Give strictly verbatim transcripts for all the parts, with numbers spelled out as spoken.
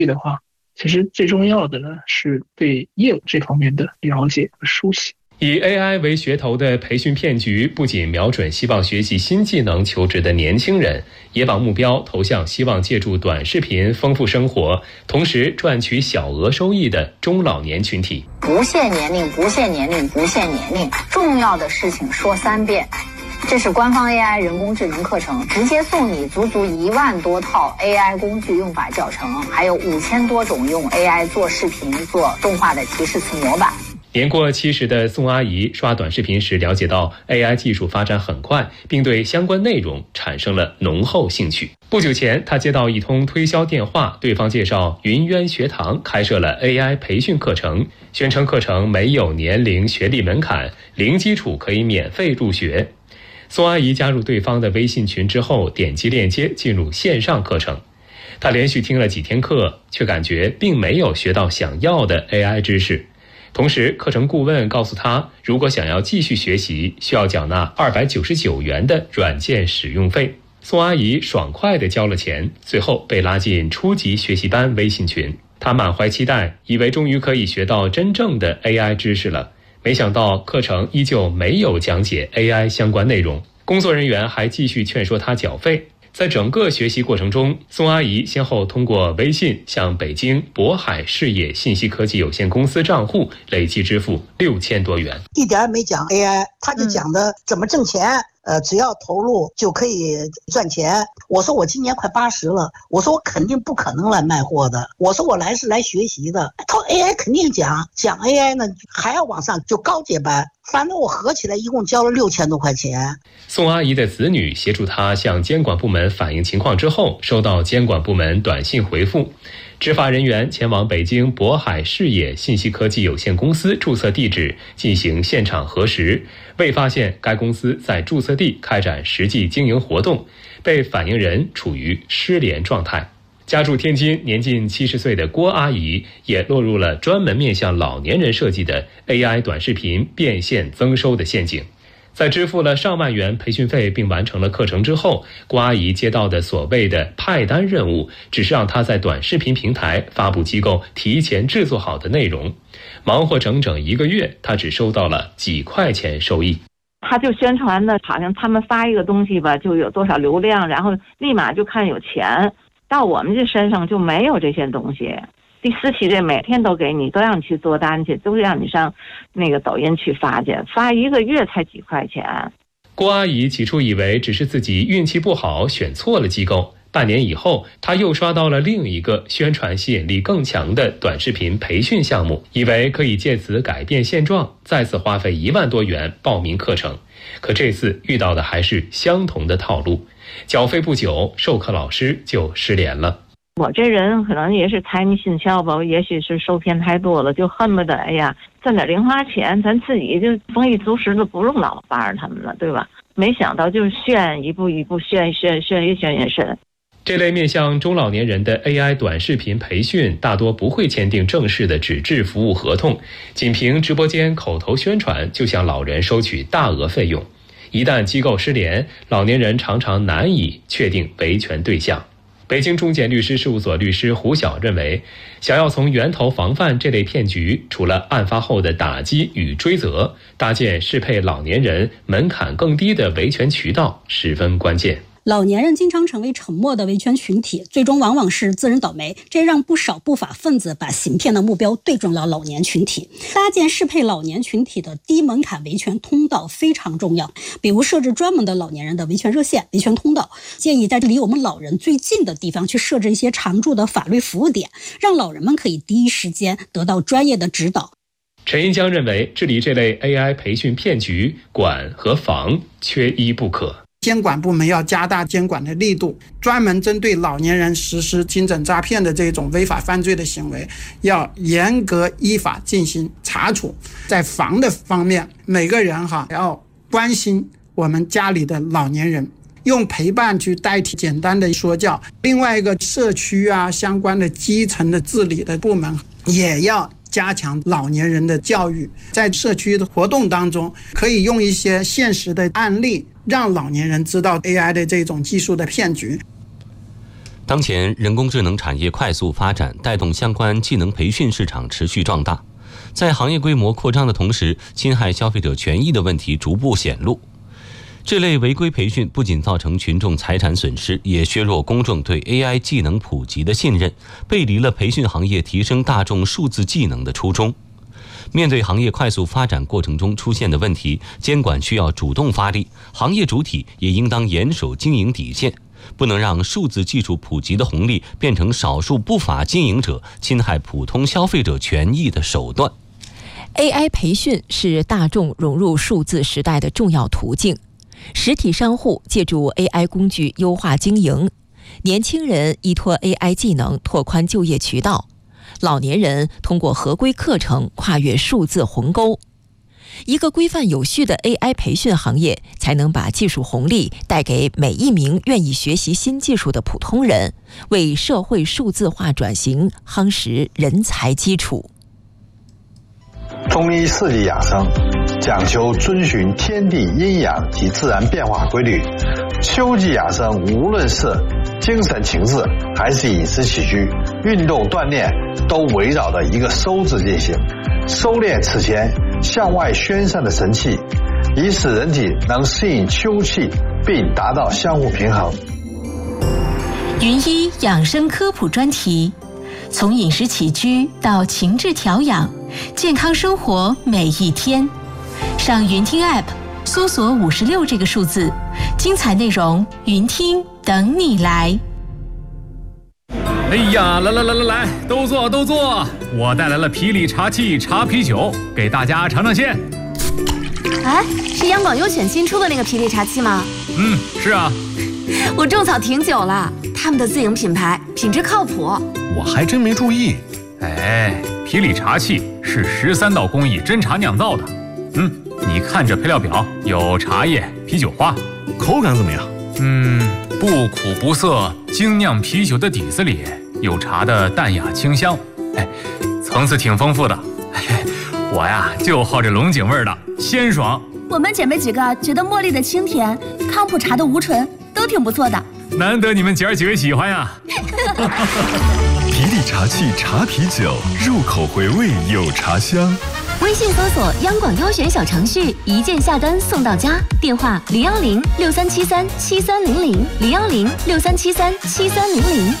的话，其实最重要的呢是对业务这方面的了解和熟悉。 以 A I 为噱头的培训骗局不仅瞄准希望学习新技能求职的年轻人，也把目标投向希望借助短视频丰富生活，同时赚取小额收益的中老年群体。 不限年龄，不限年龄，不限年龄，重要的事情说三遍。这是官方 A I 人工智能课程，直接送你足足一万多套 A I 工具用法教程，还有五千多种用 A I 做视频、做动画的提示词模板。 年过七十的宋阿姨刷短视频时了解到 A I 技术发展很快，并对相关内容产生了浓厚兴趣。不久前，她接到一通推销电话，对方介绍云渊学堂开设了 A I 培训课程，宣称课程没有年龄、学历门槛，零基础可以免费入学。宋阿姨加入对方的微信群之后，点击链接进入线上课程。她连续听了几天课，却感觉并没有学到想要的 A I 知识。同时，课程顾问告诉他，如果想要继续学习，需要缴纳二百九十九元的软件使用费。宋阿姨爽快地交了钱，最后被拉进初级学习班微信群。她满怀期待，以为终于可以学到真正的 A I 知识了，没想到课程依旧没有讲解 A I 相关内容，工作人员还继续劝说她缴费。在整个学习过程中，宋阿姨先后通过微信向北京渤海视野信息科技有限公司账户累计支付六千多元。 一点没讲 A I， 他就讲的怎么挣钱，嗯、呃，只要投入就可以赚钱。我说我今年快八十了，我说我肯定不可能来卖货的，我说我来是来学习的。他说 A I 肯定讲，讲 A I 呢还要往上就高阶班，反正我合起来一共交了六千多块钱。 宋阿姨的子女协助她向监管部门反映情况之后，收到监管部门短信回复，执法人员前往北京渤海视野信息科技有限公司注册地址进行现场核实，未发现该公司在注册地开展实际经营活动，被反映人处于失联状态。家住天津、年近七十岁的郭阿姨也落入了专门面向老年人设计的 A I 短视频变现增收的陷阱。在支付了上万元培训费并完成了课程之后，郭阿姨接到的所谓的派单任务，只是让她在短视频平台发布机构提前制作好的内容。忙活整整一个月，她只收到了几块钱收益。 他就宣传的好像他们发一个东西吧，就有多少流量，然后立马就看有钱。到我们这身上就没有这些东西。第四期这每天都给你，都让你去做单去，都让你上那个抖音去发去，发一个月才几块钱。 郭阿姨起初以为只是自己运气不好选错了机构，半年以后，她又刷到了另一个宣传吸引力更强的短视频培训项目，以为可以借此改变现状，再次花费一万多元报名课程。可这次遇到的还是相同的套路，缴费不久，授课老师就失联了。 我这人可能也是财迷心窍吧，也许是受骗太多了，就恨不得哎呀挣点零花钱，咱自己就丰衣足食的，不用老巴着他们了，对吧？没想到就是炫，一步一步炫炫炫，越炫越深。 这类面向中老年人的 A I 短视频培训大多不会签订正式的纸质服务合同，仅凭直播间口头宣传就向老人收取大额费用。一旦机构失联，老年人常常难以确定维权对象。北京中检律师事务所律师胡晓认为，想要从源头防范这类骗局，除了案发后的打击与追责，搭建适配老年人门槛更低的维权渠道十分关键。 老年人经常成为沉默的维权群体，最终往往是自认倒霉，这让不少不法分子把行骗的目标对准了老年群体。搭建适配老年群体的低门槛维权通道非常重要，比如设置专门的老年人的维权热线、维权通道，建议在离我们老人最近的地方去设置一些常驻的法律服务点，让老人们可以第一时间得到专业的指导。 陈银江认为，治理这类 A I 培训骗局，管和防缺一不可。 监管部门要加大监管的力度，专门针对老年人实施精准诈骗的这种违法犯罪的行为，要严格依法进行查处。在防的方面，每个人哈要关心我们家里的老年人，用陪伴去代替简单的说教。另外一个社区啊相关的基层的治理的部门也要加强老年人的教育，在社区的活动当中，可以用一些现实的案例，让老年人知道 A I 的这种技术的骗局。 当前人工智能产业快速发展，带动相关技能培训市场持续壮大。在行业规模扩张的同时，侵害消费者权益的问题逐步显露。这类违规培训不仅造成群众财产损失，也削弱公众对 A I 技能普及的信任，背离了培训行业提升大众数字技能的初衷。面对行业快速发展过程中出现的问题，监管需要主动发力，行业主体也应当严守经营底线，不能让数字技术普及的红利变成少数不法经营者侵害普通消费者权益的手段。 A I 培训是大众融入数字时代的重要途径。实体商户借助 A I 工具优化经营，年轻人依托 A I 技能拓宽就业渠道，老年人通过合规课程跨越数字鸿沟。一个规范有序的 A I 培训行业，才能把技术红利带给每一名愿意学习新技术的普通人，为社会数字化转型夯实人才基础。 中医四季养生讲求遵循天地阴阳及自然变化规律，秋季养生无论是精神情志还是饮食起居、运动锻炼，都围绕着一个收字进行，收敛此前向外宣散的神气，以使人体能适应秋气，并达到相互平衡。 云医养生科普专题，从饮食起居到情志调养，健康生活每一天。上云听 App 搜索五十六这个数字，精彩内容云听等你来。 哎呀，来来来来来，都坐都坐！我带来了皮里茶气茶啤酒，给大家尝尝鲜。 哎，是央广优选新出的那个皮里茶气吗？ 嗯，是啊。 我种草挺久了，他们的自营品牌，品质靠谱。 我还真没注意。哎，皮里茶气是十三道工艺真茶酿造的。嗯，你看这配料表，有茶叶、啤酒花， 口感怎么样？ 嗯，不苦不涩，精酿啤酒的底子里有茶的淡雅清香，哎，层次挺丰富的。哎，我呀就好这龙井味的，鲜爽。 我们姐妹几个觉得茉莉的清甜，康普茶的无醇都挺不错的。 难得你们姐儿几位喜欢呀！ 皮里茶气茶啤酒，入口回味有茶香。 微信搜索央广优选小程序，一键下单送到家。电话零幺零六三七三七三零零零幺零六三七三七三零零。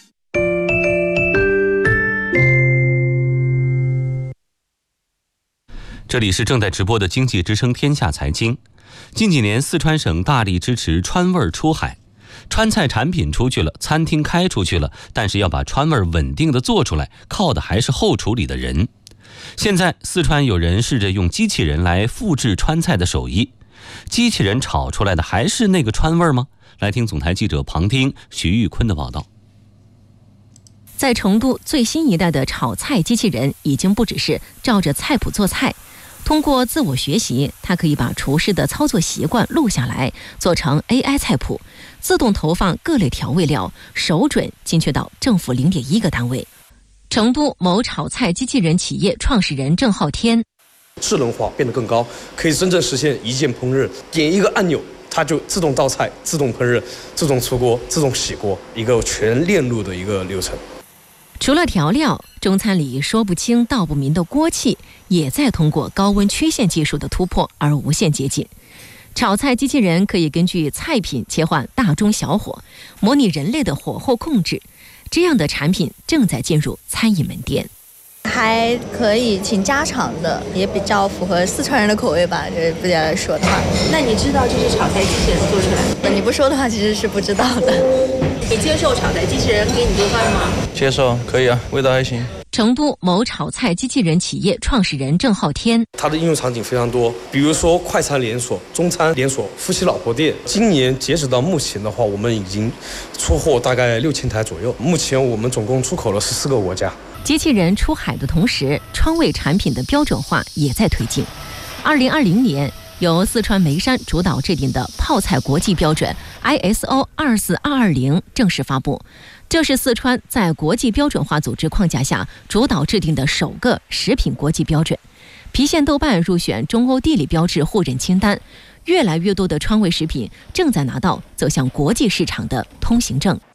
这里是正在直播的经济之声天下财经。近几年，四川省大力支持川味出海。川菜产品出去了，餐厅开出去了，但是要把川味稳定的做出来，靠的还是后厨里的人。现在四川有人试着用机器人来复制川菜的手艺，机器人炒出来的还是那个川味吗？来听总台记者庞听、徐玉坤的报道。 在成都，最新一代的炒菜机器人已经不只是照着菜谱做菜，通过自我学习，它可以把厨师的操作习惯录下来，做成 A I 菜谱，自动投放各类调味料，手准精确到正负 零点一 个单位。成都某炒菜机器人企业创始人郑浩天， 智能化变得更高，可以真正实现一键烹饪，点一个按钮，它就自动倒菜、自动烹饪、自动出锅、自动洗锅，一个全链路的一个流程。 除了调料，中餐里说不清道不明的锅气，也在通过高温曲线技术的突破而无限接近。炒菜机器人可以根据菜品切换大中小火，模拟人类的火候控制。这样的产品正在进入餐饮门店， 还可以挺家常的，也比较符合四川人的口味吧，就是不简来说的话。 那你知道这是炒菜机器人做出来的？ 你不说的话，其实是不知道的。 你接受炒菜机器人给你做饭吗？ 接受，可以啊，味道还行。 成都某炒菜机器人企业创始人郑浩天， 它的应用场景非常多，比如说快餐连锁、中餐连锁、夫妻老婆店。今年截止到目前的话，我们已经出货大概六千台左右。目前我们总共出口了十四个国家。 机器人出海的同时，川味产品的标准化也在推进。二零二零年，由四川眉山主导制定的泡菜国际标准 I S O 二四二二零正式发布。这是四川在国际标准化组织框架下主导制定的首个食品国际标准。郫县豆瓣入选中欧地理标志互认清单，越来越多的川味食品正在拿到走向国际市场的通行证。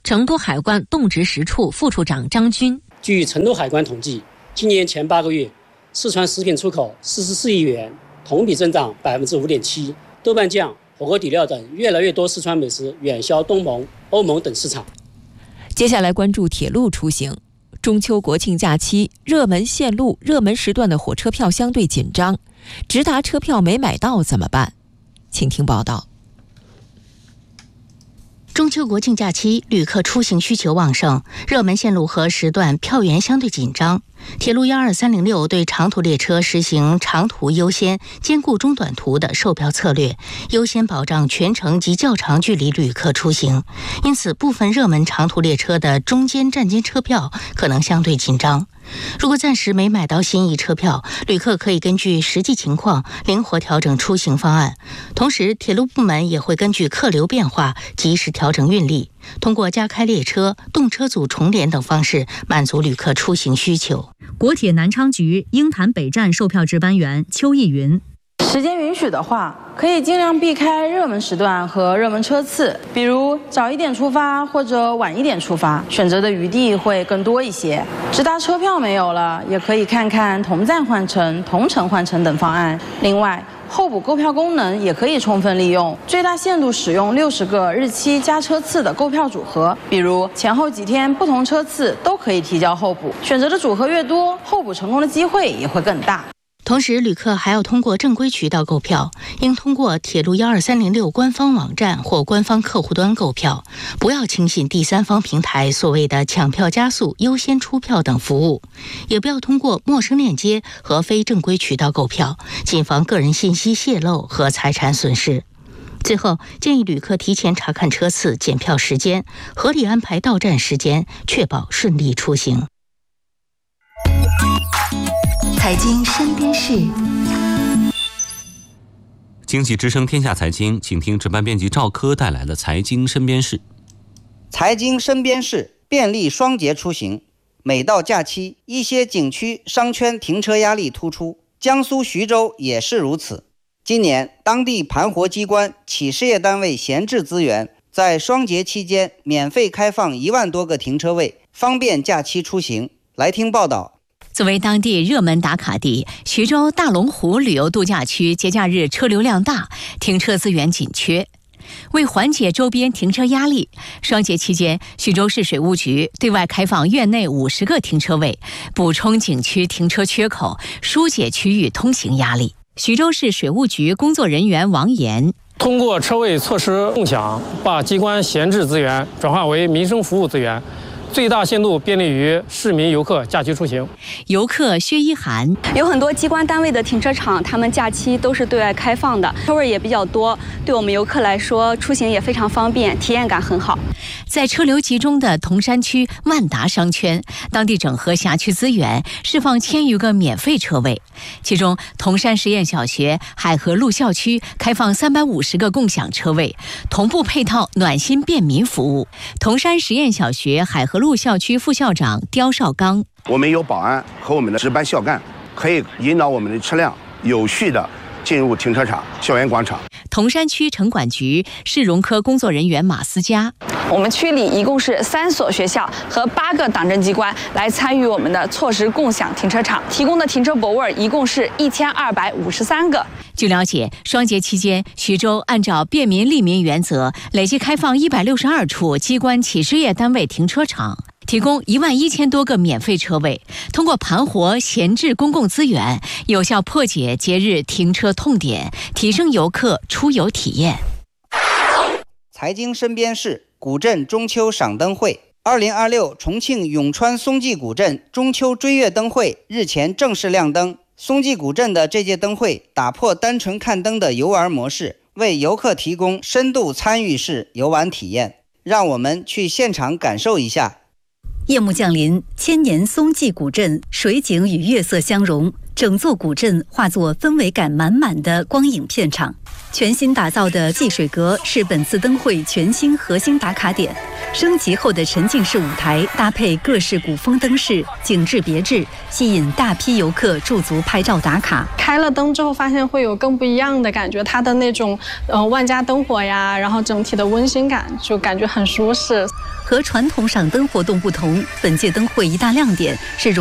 成都海关动植食处副处长张军， 据成都海关统计，今年前八个月，四川食品出口四十四亿元，同比增长百分之五点七。豆瓣酱、火锅底料等越来越多四川美食远销东盟、欧盟等市场。 接下来关注铁路出行。中秋国庆假期，热门线路、热门时段的火车票相对紧张，直达车票没买到怎么办？请听报道。 中秋国庆假期，旅客出行需求旺盛，热门线路和时段票源相对紧张。铁路幺二三零六对长途列车实行长途优先、兼顾中短途的售票策略，优先保障全程及较长距离旅客出行。因此，部分热门长途列车的中间站间车票可能相对紧张。如果暂时没买到心仪车票，旅客可以根据实际情况灵活调整出行方案。同时，铁路部门也会根据客流变化及时调整运力，通过加开列车、动车组重联等方式满足旅客出行需求。 国铁南昌局鹰潭北站售票值班员邱逸云， 时间允许的话，可以尽量避开热门时段和热门车次，比如早一点出发或者晚一点出发，选择的余地会更多一些。直达车票没有了，也可以看看同站换乘、同城换乘等方案。另外，候补购票功能也可以充分利用，最大限度使用六十个日期加车次的购票组合，比如前后几天不同车次都可以提交候补，选择的组合越多，候补成功的机会也会更大。 同时，旅客还要通过正规渠道购票，应通过铁路幺二三零六官方网站或官方客户端购票，不要轻信第三方平台所谓的抢票加速、优先出票等服务，也不要通过陌生链接和非正规渠道购票，谨防个人信息泄露和财产损失。最后，建议旅客提前查看车次、检票时间，合理安排到站时间，确保顺利出行。财经身边事， 经济之声天下财经，请听值班编辑赵科带来的财经身边事。 财经身边事，便利双节出行。每到假期，一些景区商圈停车压力突出，江苏徐州也是如此。今年，当地盘活机关、企事业单位闲置资源，在双节期间免费开放一万多个停车位，方便假期出行。来听报道。 作为当地热门打卡地，徐州大龙湖旅游度假区节假日车流量大，停车资源紧缺。为缓解周边停车压力，双节期间，徐州市水务局对外开放院内五十个停车位，补充景区停车缺口，疏解区域通行压力。徐州市水务局工作人员王岩。 通过车位措施共享，把机关闲置资源转化为民生服务资源，最大限度便利于市民游客假期出行。 游客薛一涵， 有很多机关单位的停车场，他们假期都是对外开放的，车位也比较多，对我们游客来说出行也非常方便，体验感很好。 在车流集中的铜山区万达商圈，当地整合辖区资源，释放千余个免费车位。其中，铜山实验小学、海河路校区开放三百五十个共享车位，同步配套暖心便民服务。铜山实验小学海河路校区副校长刁少刚， 我们有保安和我们的值班校干，可以引导我们的车辆有序的进入停车场、校园广场。 铜山区城管局市容科工作人员马思佳， 我们区里一共是三所学校和八个党政机关来参与我们的措施共享停车场，提供的停车泊位一共是一千二百五十三个。 据了解，双节期间，徐州按照便民利民原则，累计开放一百六十二处机关企事业单位停车场，提供一万一千多个免费车位。通过盘活闲置公共资源，有效破解节日停车痛点，提升游客出游体验。 财经身边事，古镇中秋赏灯会。二零二六重庆永川松纪古镇中秋追月灯会日前正式亮灯。松纪古镇的这届灯会打破单纯看灯的游玩模式，为游客提供深度参与式游玩体验。让我们去现场感受一下。 夜幕降临，千年松纪古镇水景与月色相融，整座古镇化作氛围感满满的光影片场。全新打造的祭水阁是本次灯会全新核心打卡点，升级后的沉浸式舞台搭配各式古风灯饰，景致别致，吸引大批游客驻足拍照打卡。 开了灯之后，发现会有更不一样的感觉，它的那种呃万家灯火呀，然后整体的温馨感就感觉很舒适。 和传统赏灯活动不同，本届灯会一大亮点是融